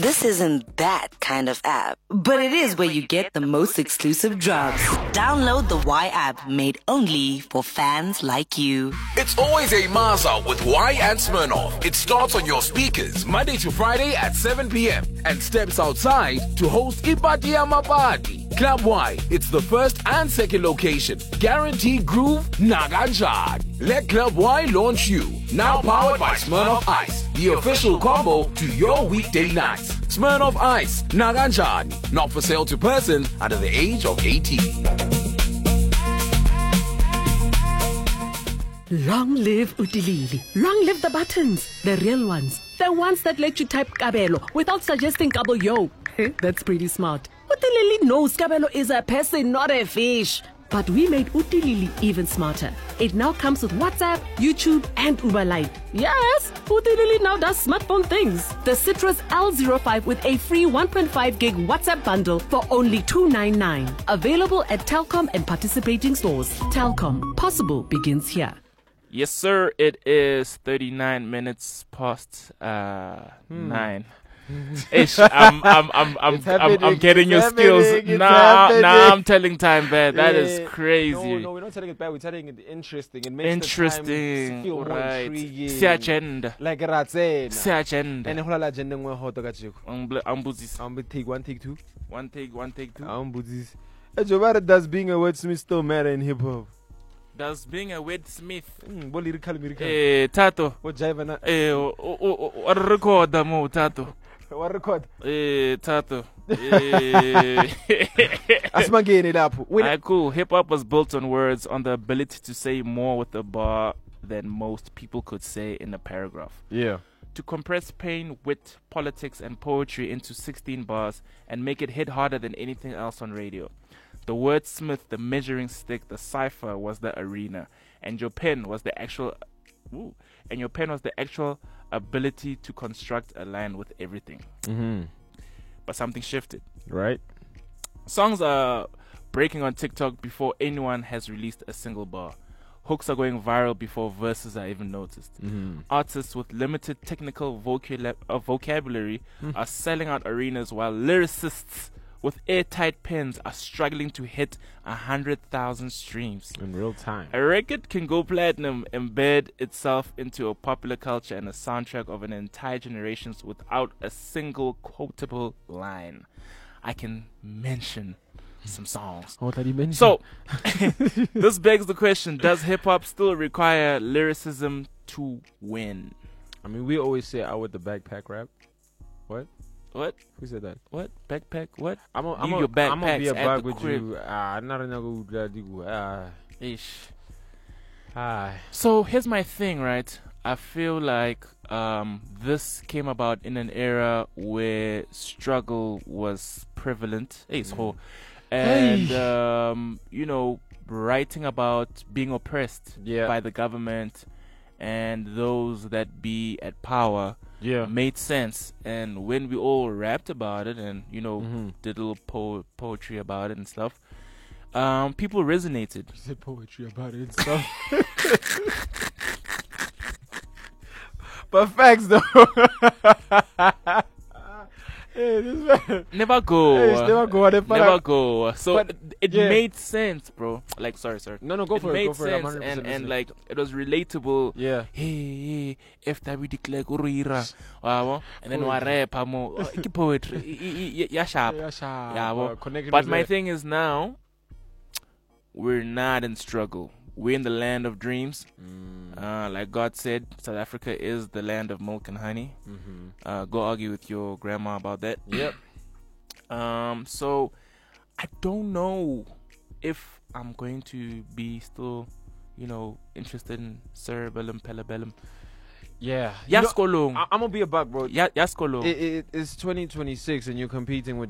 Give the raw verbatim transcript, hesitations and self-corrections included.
this isn't that kind of app, but it is where you get the most exclusive drops. Download the Y app, made only for fans like you. It's always a Maza with Y and Smirnoff. It starts on your speakers Monday to Friday at seven p.m. and steps outside to host Ipati Amapati. Club Y, it's the first and second location. Guaranteed groove, Naganjad. Let Club Y launch you. Now powered by Smirnoff Ice, the official combo to your weekday nights. Smirnoff Ice, Naganjad. Not for sale to persons under the age of eighteen. Long live Utilili. Long live the buttons. The real ones. The ones that let you type Kabelo without suggesting Kabo Yo. That's pretty smart. Utilili knows Kabelo is a person, not a fish. But we made Utilili even smarter. It now comes with WhatsApp, YouTube, and Uber Lite. Yes, Utilili now does smartphone things. The Citrus L zero five with a free one point five gig WhatsApp bundle for only two ninety-nine. Available at Telkom and participating stores. Telkom. Possible begins here. Yes, sir. It is thirty-nine minutes past uh, hmm. nine. Ish, I'm, I'm, I'm, I'm, I'm, I'm getting your skills. Nah, nah, I'm telling time bad. That yeah. is crazy. No, no, we're not telling it bad. We're telling it interesting. It makes interesting. the time feel more right. intriguing. Si agenda. Like a ratzen. Si agenda. And hola agenda ngwe hoto kachiko. I'm buzis. I'm take one, take two. One take, one take two. I'm buzis. Jobara, does being a wordsmith still matter in hip hop? Does being a wordsmith? Mm, what lyrical miracle? Eh, Tato. What jive na? Eh, what record the mo, Tato? What record? Eh, Tato. Eh. Alright, cool. Hip hop was built on words, on the ability to say more with a bar than most people could say in a paragraph. Yeah. To compress pain, wit, politics, and poetry into sixteen bars and make it hit harder than anything else on radio. The wordsmith, the measuring stick, the cipher was the arena, and your pen was the actual, ooh, and your pen was the actual ability to construct a line with everything. Mm-hmm. But something shifted. Right. Songs are breaking on TikTok before anyone has released a single bar. Hooks are going viral before verses are even noticed. Mm-hmm. Artists with limited technical vocula- uh, vocabulary mm. are selling out arenas, while lyricists with airtight pens are struggling to hit a hundred thousand streams in real time. A record can go platinum, embed itself into a popular culture and a soundtrack of an entire generation without a single quotable line. I can mention some songs. What did you mention? So, this begs the question: does hip hop still require lyricism to win? I mean, we always say out with the backpack rap. What? What? Who said that? What? Backpack? What? I'm gonna I'm your backpacks I'm be a at bag the with crib. you. Ah, not a ah. Ish. Ah. So here's my thing, right? I feel like um, this came about in an era where struggle was prevalent. Hey, so, and um, you know, writing about being oppressed yeah. by the government and those that be at power. Yeah, made sense. And when we all rapped about it and, you know, mm-hmm. did a little po- poetry about it and stuff, um, people resonated. You said poetry about it and stuff. But facts, though. Hey, this never go. Hey, never go. Never go. So but, it, it yeah. made sense, bro. Like, sorry, sorry. No, no, go it for made it. Go for sense it. and and like it was relatable. Yeah. Hey, hey if that we declare Urira, and then we rap more. Poetry. Yeah, sharp. Yeah, sharp. Yeah, but my thing is now, we're not in struggle. We're in the land of dreams. Mm. Uh, like God said, South Africa is the land of milk and honey. Mm-hmm. Uh, go argue with your grandma about that. Yep. um. So, I don't know if I'm going to be still, you know, interested in cerebellum, pelabellum. Yeah. Yaskolong. I'm gonna be a buck, bro. Ya- Yaskolong. It, it, it's twenty twenty-six and you're competing with